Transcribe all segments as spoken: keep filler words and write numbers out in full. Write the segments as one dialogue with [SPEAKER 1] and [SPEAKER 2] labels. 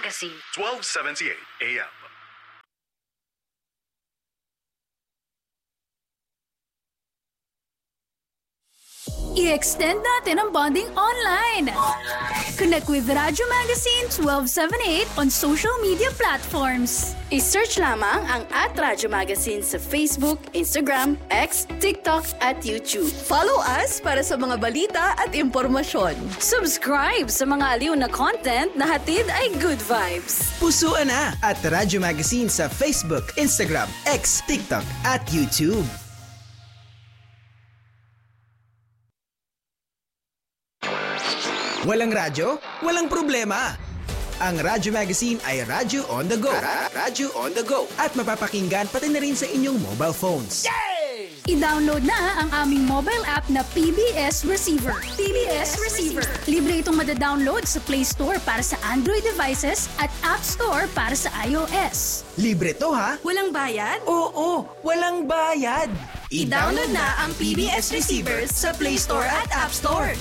[SPEAKER 1] Magazine.
[SPEAKER 2] twelve seventy-eight A M.
[SPEAKER 3] I-extend natin ang bonding online. Connect with Radyo Magazine twelve seventy-eight on social media platforms.
[SPEAKER 4] I-search lamang ang at Radyo Magazine sa Facebook, Instagram, X, TikTok at YouTube.
[SPEAKER 5] Follow us para sa mga balita at impormasyon.
[SPEAKER 3] Subscribe sa mga aliw na content na hatid ay good vibes.
[SPEAKER 6] Pusuan na at Radyo Magazine sa Facebook, Instagram, X, TikTok at YouTube. Walang radyo? Walang problema. Ang Radyo Magazine ay Radyo on the go. Radyo on the go. At mapapakinggan pati na rin sa inyong mobile phones.
[SPEAKER 3] Yay! I-download na ang aming mobile app na P B S Receiver. P B S Receiver. Libre itong madadownload sa Play Store para sa Android devices at App Store para sa iOS.
[SPEAKER 6] Libre to ha?
[SPEAKER 5] Walang bayad?
[SPEAKER 6] Oo, walang bayad.
[SPEAKER 5] I-download na ang P B S Receiver sa Play Store at App Store.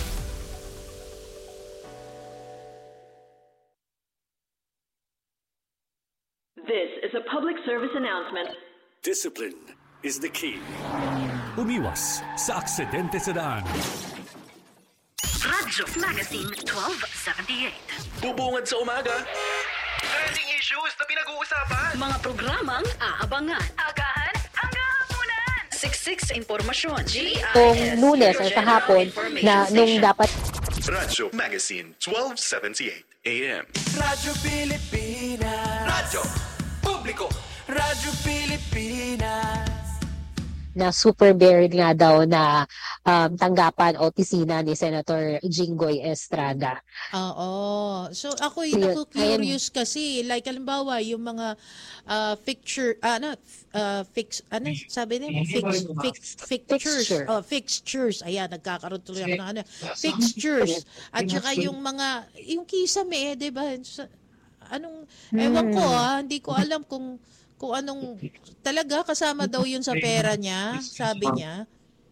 [SPEAKER 7] This is a public service announcement.
[SPEAKER 8] Discipline is the key. Umiwas sa aksidente sa daan.
[SPEAKER 1] Radyo Magazine twelve seventy-eight.
[SPEAKER 2] Bubungad sa umaga. Trending issues na pinag-uusapan.
[SPEAKER 1] Mga programang aabangan. Agahan hanggang hapunan. Siksik sa impormasyon.
[SPEAKER 9] Kung Lunes ay kahapon na nung dapat
[SPEAKER 2] Radyo Magazine twelve seventy-eight A M.
[SPEAKER 10] Radyo Pilipinas. Radyo Publiko. Radyo Pilipinas.
[SPEAKER 9] na super buried nga daw na um, tanggapan o opisina ni Senator Jinggoy Estrada.
[SPEAKER 11] Oo. So ako yung ako curious kasi like halimbawa yung mga uh, fixture ano uh, fix ano sabi niya fix fix fixtures
[SPEAKER 9] Fixture.
[SPEAKER 11] oh fixtures ayan nagkakaroon tuloy ako ng ano fixtures at saka yung mga yung kisame eh 'di ba anong ewan ko ah hindi ko alam kung kung anong talaga kasama daw yun sa pera niya, sabi niya.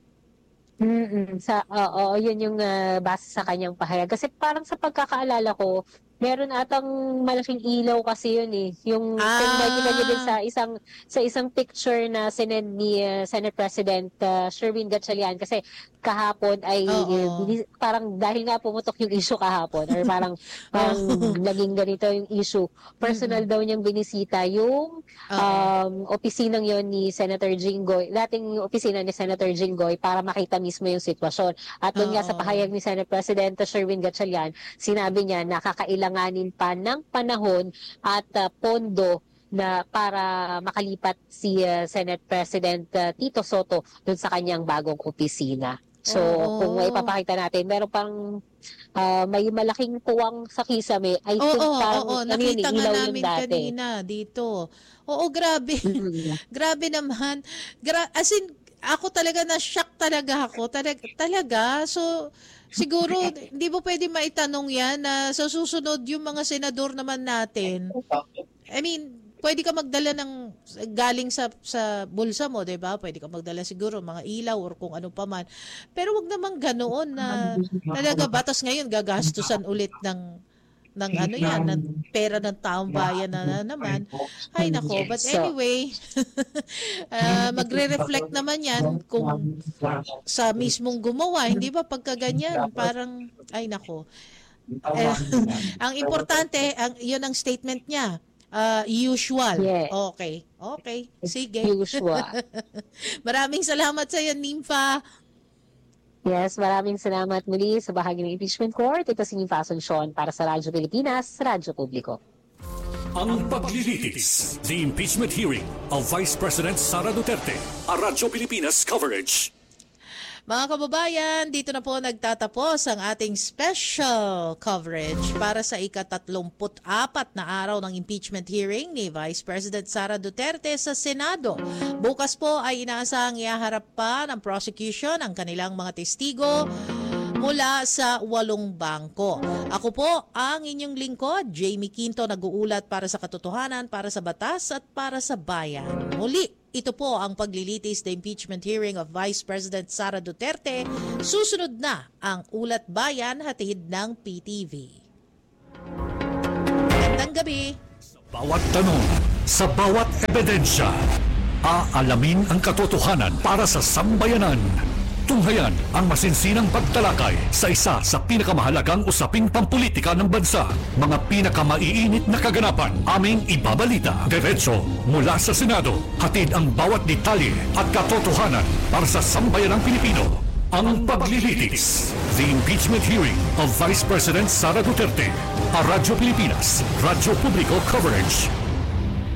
[SPEAKER 9] Mm sa oo, yun yung uh, base sa kanyang pahayag. Kasi parang sa pagkakaalala ko, meron atang malaking ilaw kasi yun eh. Yung
[SPEAKER 11] ah.
[SPEAKER 9] kung makikita niyo din sa isang sa isang picture na sinend ni uh, Senate President uh, Sherwin Gatchalian kasi kahapon ay uh, parang dahil nga pumutok yung issue kahapon or parang parang naging ganito yung issue. Personal mm-hmm. daw niyang binisita yung um, opisinang yon ni Senator Jinggoy, dating opisina ni Senator Jinggoy para makita mismo yung sitwasyon. At doon nga sa pahayag ni Senate President Sherwin Gatchalian, sinabi niya nakakailanganin pa ng panahon at uh, pondo na para makalipat si uh, Senate President uh, Tito Soto doon sa kanyang bagong opisina. So, oh. kung may ipapakita natin, meron pang uh, may malaking puwang sa kisame. I
[SPEAKER 11] oh,
[SPEAKER 9] think
[SPEAKER 11] oh,
[SPEAKER 9] parang
[SPEAKER 11] oh, oh.
[SPEAKER 9] ano
[SPEAKER 11] Nakita
[SPEAKER 9] yun,
[SPEAKER 11] nga
[SPEAKER 9] ilaw
[SPEAKER 11] namin
[SPEAKER 9] yung dati.
[SPEAKER 11] kanina dito. Oo, grabe. Grabe naman. Gra- as in, ako talaga na-shock talaga ako. Talaga, talaga. So, siguro, hindi mo pwede maitanong yan na sa susunod yung mga senador naman natin. I mean, pwede ka magdala ng galing sa sa bulsa mo, 'di ba? Pwede ka magdala siguro mga ilaw or kung ano pa man. Pero wag naman ganoon na talaga batas ngayon gagastusan ulit ng ng ano yan, ng pera ng taong bayan na, na naman. Ay nako, but anyway, uh, magre-reflect naman yan kung sa mismong gumawa, hindi ba pagka ganyan, parang ay nako. Eh, ang importante, ang 'yun ang statement niya. Uh, usual.
[SPEAKER 9] Yeah.
[SPEAKER 11] Okay. Okay. Sige.
[SPEAKER 9] Usual.
[SPEAKER 11] Maraming salamat sa iyo, Nympha.
[SPEAKER 9] Yes, maraming salamat muli sa bahagi ng impeachment court. Ito si Nympha Asuncion para sa Radyo Pilipinas, Radyo Publiko.
[SPEAKER 8] Ang paglilitis, the impeachment hearing of Vice President Sara Duterte, a Radyo Pilipinas coverage.
[SPEAKER 11] Mga kababayan, dito na po nagtatapos ang ating special coverage para sa ikatatlumput apat na araw ng impeachment hearing ni Vice President Sara Duterte sa Senado. Bukas po ay inaasahang iaharap pa ng prosecution ang kanilang mga testigo mula sa walong bangko. Ako po ang inyong lingkod, Jamie Quinto, nag-uulat para sa katotohanan, para sa batas at para sa bayan. Muli, ito po ang paglilitis the impeachment hearing of Vice President Sara Duterte. Susunod na ang Ulat Bayan hatid ng P T V. Magandang Magandang gabi.
[SPEAKER 8] Bawat tanong, sa bawat ebidensya, aalamin ang katotohanan para sa sambayanan. Tunghayan ang masinsinang pagtalakay sa isa sa pinakamahalagang usaping pampolitika ng bansa. Mga pinakamaiinit na kaganapan, aming ibabalita. Diretso mula sa Senado, hatid ang bawat detalye at katotohanan para sa sambayanang Pilipino. Ang paglilitis. The impeachment hearing of Vice President Sara Duterte. A Radyo Pilipinas, Radyo Publiko Coverage.